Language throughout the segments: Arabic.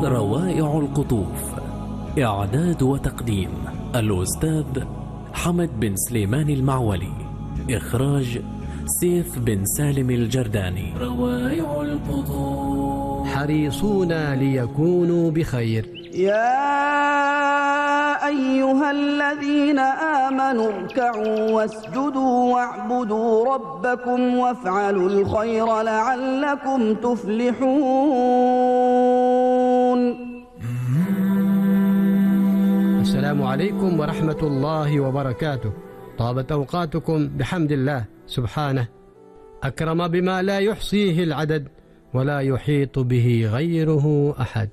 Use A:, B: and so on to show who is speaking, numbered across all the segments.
A: روائع القطوف. إعداد وتقديم الأستاذ حمد بن سليمان المعولي. إخراج سيف بن سالم الجرداني. روائع القطوف.
B: حريصون ليكونوا بخير.
C: يا أيها الذين آمنوا اركعوا واسجدوا واعبدوا ربكم وافعلوا الخير لعلكم تفلحون.
B: السلام عليكم ورحمة الله وبركاته. طابت أوقاتكم بحمد الله سبحانه، أكرم بما لا يحصيه العدد ولا يحيط به غيره أحد.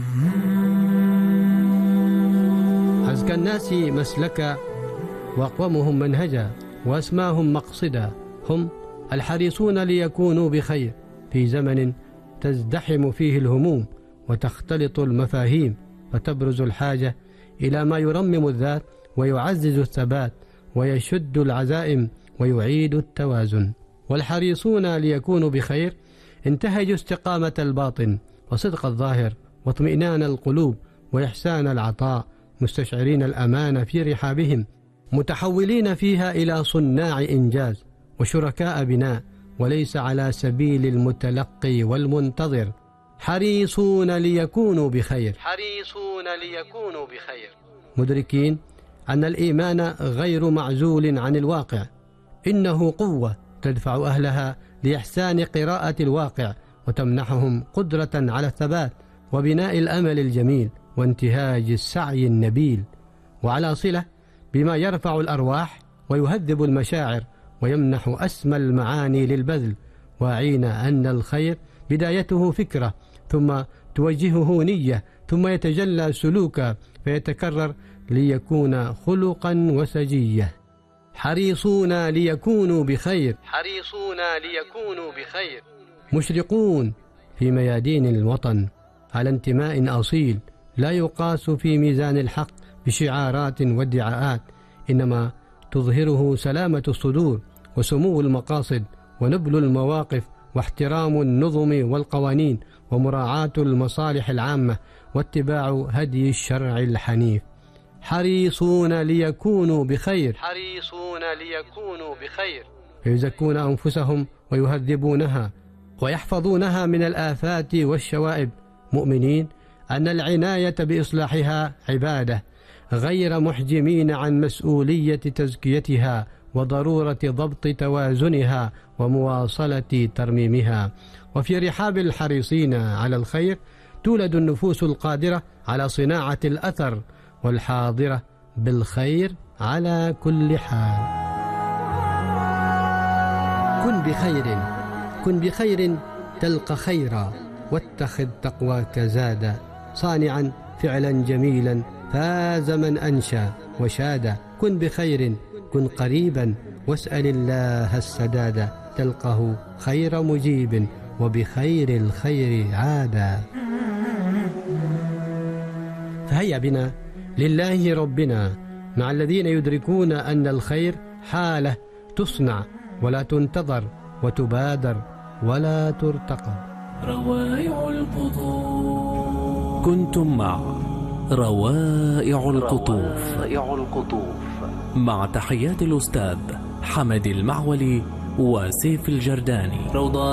B: أزكى الناس مسلكا وأقومهم منهجا وأسماهم مقصدا هم الحريصون ليكونوا بخير في زمن تزدحم فيه الهموم وتختلط المفاهيم وتبرز الحاجة إلى ما يرمم الذات ويعزز الثبات ويشد العزائم ويعيد التوازن. والحريصون ليكونوا بخير انتهجوا استقامة الباطن وصدق الظاهر واطمئنان القلوب وإحسان العطاء، مستشعرين الأمان في رحابهم، متحولين فيها إلى صناع إنجاز وشركاء بناء، وليس على سبيل المتلقي والمنتظر. حريصون ليكونوا بخير. حريصون ليكونوا بخير، مدركين أن الإيمان غير معزول عن الواقع، إنه قوة تدفع أهلها لإحسان قراءة الواقع وتمنحهم قدرة على الثبات وبناء الأمل الجميل وانتهاج السعي النبيل، وعلى صلة بما يرفع الأرواح ويهذب المشاعر ويمنح أسمى المعاني للبذل، واعين أن الخير بدايته فكرة ثم توجهه نية ثم يتجلى سلوكا فيتكرر ليكون خلقا وسجية. حريصون ليكونوا بخير. حريصون ليكونوا بخير، مشرقون في ميادين الوطن على انتماء أصيل لا يقاس في ميزان الحق بشعارات وادعاءات، إنما تظهره سلامة الصدور وسمو المقاصد ونبل المواقف واحترام النظم والقوانين ومراعاة المصالح العامة واتباع هدي الشرع الحنيف. حريصون ليكونوا بخير. حريصون ليكونوا بخير، فيزكون أنفسهم ويهذبونها ويحفظونها من الآفات والشوائب، مؤمنين أن العناية بإصلاحها عبادة، غير محجمين عن مسؤولية تزكيتها وضرورة ضبط توازنها ومواصلة ترميمها. وفي رحاب الحريصين على الخير تولد النفوس القادرة على صناعة الأثر والحاضرة بالخير على كل حال. كن بخير، كن بخير تلقى خيرا، واتخذ تقواك زادا، صانعا فعلا جميلا فاز من أنشى وشادا. كن بخير، كن قريبا واسأل الله السداد، تلقه خير مجيب وبخير الخير عادا. فهيا بنا لله ربنا مع الذين يدركون أن الخير حالة تصنع ولا تنتظر وتبادر ولا ترتقب.
A: روائع القطوف. كنتم مع روائع القطوف مع تحيات الأستاذ حمد المعولي وسيف الجرداني.